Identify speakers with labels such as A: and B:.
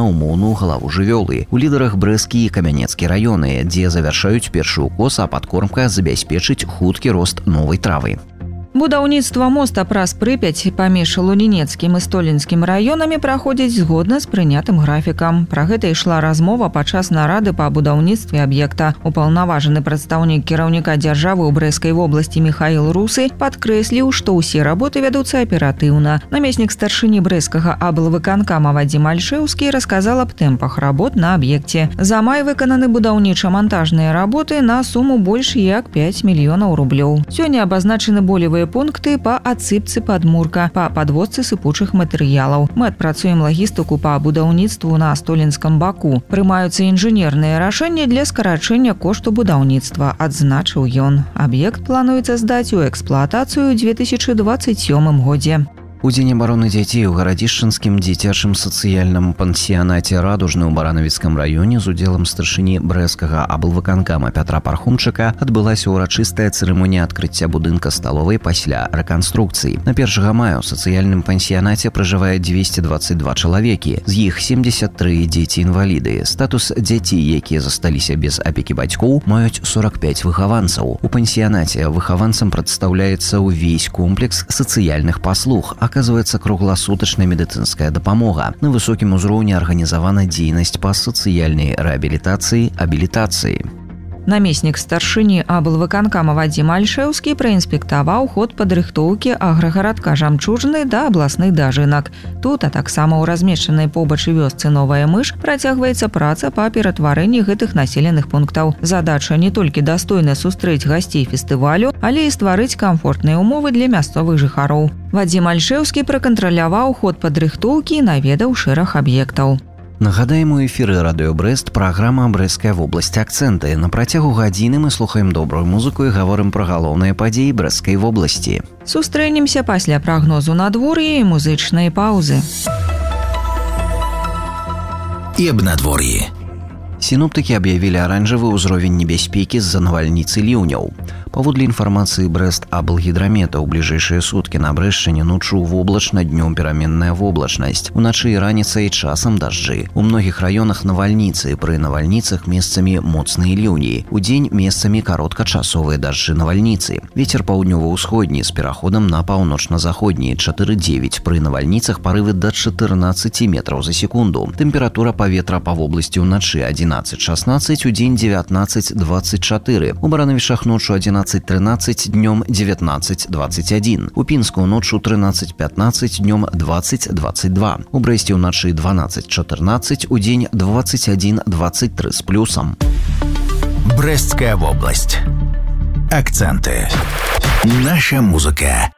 A: умоўную галаву жывёлы. У лідарах Брэсцкі і Камянецкі раёны, дзе завяршаюць першы укос, а падкормка забяспечыць хуткі рост новай травы.
B: Будаўніцтва моста праз Прыпяць паміж Лунінецкім і Столінскім раёнамі праходзіць згодна з прынятым графікам. Пра гэта ішла размова падчас нарады па будаўніцтве аб'екта. Упаўнаважаны прадстаўнік кіраўніка дзяржавы ў Брэсцкай вобласці Міхаіл Русы падкрэсліў, што ўсе работы вядуцца аператыўна. Намеснік старшыні Брэсцкага аблвыканкама Вадзім Альшэўскі расказаў аб тэмпах работ на аб'екце. За май выкананы будаўніча-мантажныя работы на суму больш як 5 мільёнаў рублёў. Сёння абазначаны болевыя пункты па адсыпцы падмурка, па падвозцы сыпучых матэрыялаў. Мы адпрацуем лагістыку па будаўніцтву на Столінскім баку. Прымаюцца інжынерныя рашэнні для скарачэння кошту будаўніцтва, адзначыў ён. Аб'ект плануецца здаць у эксплуатацыю ў 2027 годзе.
A: У дзень абароны дзяцей у гарадзішчынскім дзіцячым сацыяльным пансіянаце «Радужны» ў Баранавіцкім раёне з удзелам старшыні Брэсцкага аблвыканкама Пятра Пархумчыка адбылася ўрачыстая цырымонія адкрыцця будынка сталовай пасля рэканструкцыі. На 1 мая ў сацыяльным пансіянаце пражывае 222 чалавекі, з іх 73 дзеці-інваліды. Статус дзяцей, якія засталіся без апекі бацькоў, маюць 45 выхаванцаў. У пансіянаце выхаванцам прадстаўляецца ўвесь комплекс сацыяльных паслуг. Оказывается, круглосуточная медицинская дапамога. На высокім узроўні арганізавана дзейнасць па сацыяльнай рэабілітацыі, абілітацыі.
B: Намеснік старшыні аблвыканкама Вадзім Альшэўскі праінспектаваў ход падрыхтоўкі аграгарадка Жамчужны да абласных дажынак. Тут, а таксама ў размешчанай побач вёсцы Новая Мыш, працягваецца праца па ператварэнні гэтых населеных пунктаў. Задача не толькі дастойна сустрэць гасцей фестывалю, але і стварыць камфортныя умовы для мясцовых жыхароў. Вадзім Альшэўскі пракантраляваў ход падрыхтоўкі і наведаў шэраг аб'ектаў.
A: Нагадаем, у эфіры Радыё Брэст праграма «Брэсцкая вобласць. Акцэнты». На працягу гадзіны мы слухаем добрую музыку і гаворым пра галоўныя падзеі Брэсцкай вобласці.
B: Сустрэнемся пасля прагнозу надвор'я і музычнай паўзы.
C: І аб надвор'і.
A: Сіноптыкі аб'явілі аранжавы ўзровень небяспекі з-за навальніцы ліўняў. Паводле інфармацыі Брэст-аблгідрамета, у бліжэйшыя суткі на Брэшчыне ноччу воблачна, днём пераменная воблачнасць. Уначы і раніцай часам дажджы. У многіх раёнах навальніцы, пры навальніцах месцамі моцныя ліўні. Удзень месцамі кароткачасовыя дажджы навальніцы. Вецер паўднёва-ўсходні з пераходам на паўночна-заходні 4-9, пры навальніцах парывы да 14 метраў за секунду. Тэмпература паветра па вобласці ўначы 11-16, удзень 19-24. У Баранавішах ноччу 11-13, днём 19-21. У Пінску ноччу 13-15, днём 20-22. У Брэсце ўначы 12-14, удзень 21-23 з плюсам.
C: Брэсцкая вобласць. Акценты. Наша музыка.